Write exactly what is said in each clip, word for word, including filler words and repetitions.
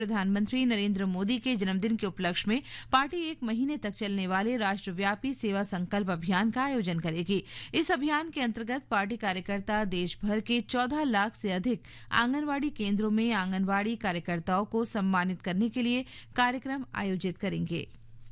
प्रधानमंत्री नरेंद्र मोदी के जन्मदिन के उपलक्ष्य में पार्टी एक महीने तक चलने वाले राष्ट्रव्यापी सेवा संकल्प अभियान का आयोजन करेगी। इस अभियान के अंतर्गत पार्टी कार्यकर्ता देश भर के चौदह लाख से अधिक आंगनवाड़ी केंद्रों में आंगनवाड़ी कार्यकर्ताओं को सम्मानित करने के लिए कार्यक्रम आयोजित करेंगे।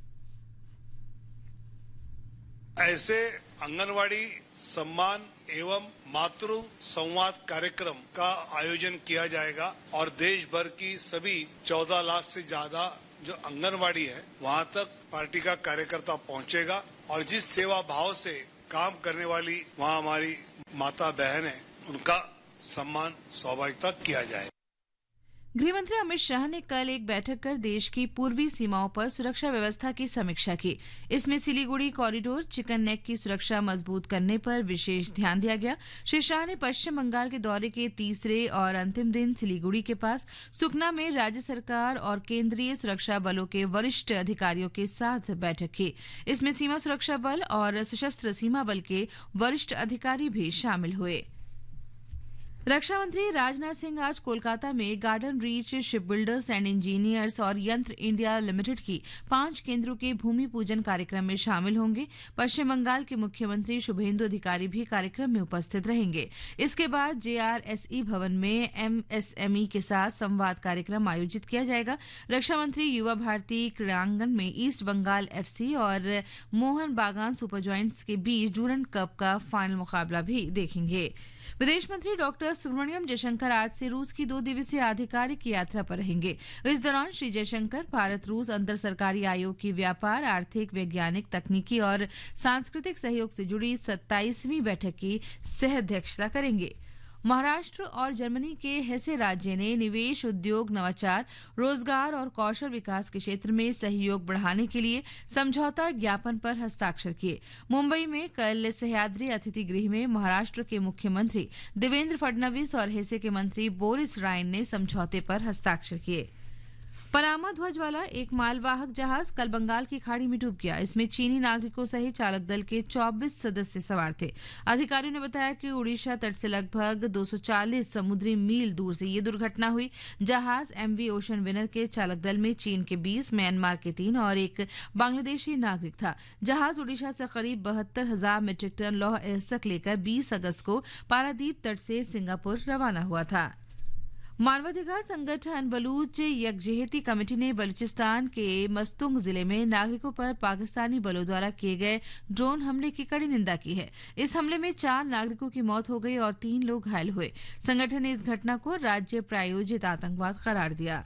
ऐसे आंगनवाड़ी सम्मान एवं मातृ संवाद कार्यक्रम का आयोजन किया जाएगा और देश भर की सभी चौदह लाख से ज्यादा जो आंगनवाड़ी है वहां तक पार्टी का कार्यकर्ता पहुंचेगा और जिस सेवा भाव से काम करने वाली वहां हमारी माता बहन है उनका सम्मान स्वाभाविकता किया जाएगा। गृहमंत्री अमित शाह ने कल एक बैठक कर देश की पूर्वी सीमाओं पर सुरक्षा व्यवस्था की समीक्षा की। इसमें सिलीगुड़ी कॉरिडोर, चिकन नेक की सुरक्षा मजबूत करने पर विशेष ध्यान दिया गया। श्री शाह ने पश्चिम बंगाल के दौरे के तीसरे और अंतिम दिन सिलीगुड़ी के पास सुकना में राज्य सरकार और केंद्रीय सुरक्षा बलों के वरिष्ठ अधिकारियों के साथ बैठक की। इसमें सीमा सुरक्षा बल और सशस्त्र सीमा बल के वरिष्ठ अधिकारी भी शामिल हुए। रक्षा मंत्री राजनाथ सिंह आज कोलकाता में garden reach ship builders and engineers और यंत्र इंडिया लिमिटेड की पांच केंद्रों के भूमि पूजन कार्यक्रम में शामिल होंगे। पश्चिम बंगाल के मुख्यमंत्री शुभेंदु अधिकारी भी कार्यक्रम में उपस्थित रहेंगे। इसके बाद जेआरएसई भवन में एमएसएमई के साथ संवाद कार्यक्रम आयोजित किया जाएगा। रक्षा मंत्री युवा भारती क्रीड़ांगन में ईस्ट बंगाल एफसी और मोहन बागान सुपर जॉयंट्स के बीच डूरंड कप का फाइनल मुकाबला भी देखेंगे। विदेश मंत्री डॉक्टर सुब्रमण्यम जयशंकर आज से रूस की दो दिवसीय आधिकारिक यात्रा पर रहेंगे। इस दौरान श्री जयशंकर भारत रूस अंतर सरकारी आयोग की व्यापार, आर्थिक, वैज्ञानिक, तकनीकी और सांस्कृतिक सहयोग से जुड़ी सत्ताईसवीं बैठक की सह अध्यक्षता करेंगे। महाराष्ट्र और जर्मनी के हेसे राज्य ने निवेश, उद्योग, नवाचार, रोजगार और कौशल विकास के क्षेत्र में सहयोग बढ़ाने के लिए समझौता ज्ञापन पर हस्ताक्षर किए। मुंबई में कल सह्याद्री अतिथि गृह में महाराष्ट्र के मुख्यमंत्री देवेंद्र फडणवीस और हेसे के मंत्री बोरिस रायन ने समझौते पर हस्ताक्षर किए। पनामा ध्वज वाला एक मालवाहक जहाज कल बंगाल की खाड़ी में डूब गया। इसमें चीनी नागरिकों सहित चालक दल के चौबीस सदस्य सवार थे। अधिकारियों ने बताया कि उड़ीसा तट से लगभग दो सौ चालीस समुद्री मील दूर से ये दुर्घटना हुई। जहाज एमवी ओशन विनर के चालक दल में चीन के बीस, म्यांमार के तीन और एक बांग्लादेशी नागरिक था। जहाज उड़ीसा से करीब बहत्तर हजार मीट्रिक टन लौह अयस्क लेकर बीस अगस्त को पारादीप तट से सिंगापुर रवाना हुआ था। मानवाधिकार संगठन बलूच यकजहती कमेटी ने बलूचिस्तान के मस्तुंग जिले में नागरिकों पर पाकिस्तानी बलों द्वारा किए गए ड्रोन हमले की कड़ी निंदा की है। इस हमले में चार नागरिकों की मौत हो गई और तीन लोग घायल हुए। संगठन ने इस घटना को राज्य प्रायोजित आतंकवाद करार दिया।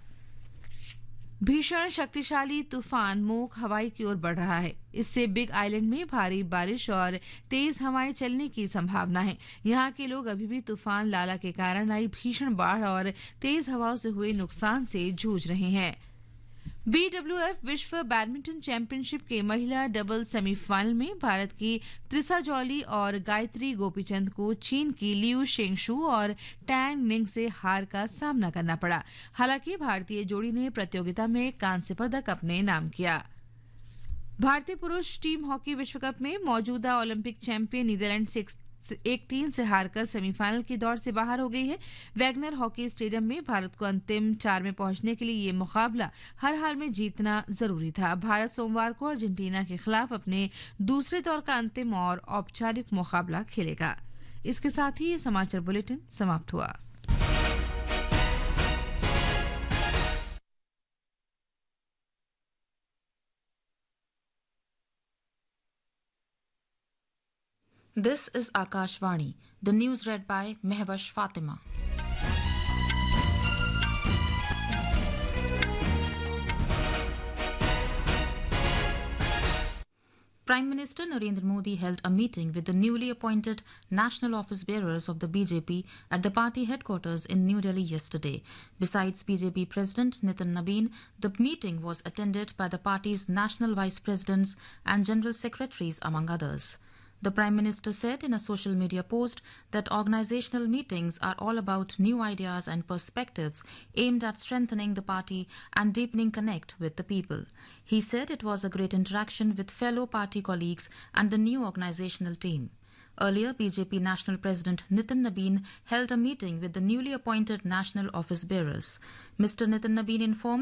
भीषण शक्तिशाली तूफान मोक हवाई की ओर बढ़ रहा है। इससे बिग आइलैंड में भारी बारिश और तेज हवाएं चलने की संभावना है। यहाँ के लोग अभी भी तूफान लाला के कारण आई भीषण बाढ़ और तेज हवाओं से हुए नुकसान से जूझ रहे हैं। बीडब्ल्यूएफ विश्व बैडमिंटन चैंपियनशिप के महिला डबल सेमीफाइनल में भारत की त्रिसा जॉली और गायत्री गोपीचंद को चीन की लियू शेंगशू और टैंग निंग से हार का सामना करना पड़ा। हालांकि भारतीय जोड़ी ने प्रतियोगिता में कांस्य पदक अपने नाम किया। भारतीय पुरुष टीम हॉकी विश्व कप में मौजूदा ओलंपिक चैंपियन नीदरलैंड से एक तीन से हारकर सेमीफाइनल की दौड़ से बाहर हो गई है। वैगनर हॉकी स्टेडियम में भारत को अंतिम चार में पहुंचने के लिए ये मुकाबला हर हाल में जीतना जरूरी था। भारत सोमवार को अर्जेंटीना के खिलाफ अपने दूसरे दौर का अंतिम और औपचारिक मुकाबला खेलेगा। इसके साथ ही ये समाचार बुलेटिन समाप्त हुआ। This is Akashvani. The news read by Mehwash Fatima. Prime Minister Narendra Modi held a meeting with the newly appointed national office bearers of the B J P at the party headquarters in New Delhi yesterday. Besides B J P President Nitin Nabin, the meeting was attended by the party's national vice presidents and general secretaries, among others. The Prime Minister said in a social media post that organizational meetings are all about new ideas and perspectives aimed at strengthening the party and deepening connect with the people. He said it was a great interaction with fellow party colleagues and the new organizational team. Earlier, B J P National President Nitin Nabin held a meeting with the newly appointed national office bearers. Mister Nitin Nabin informed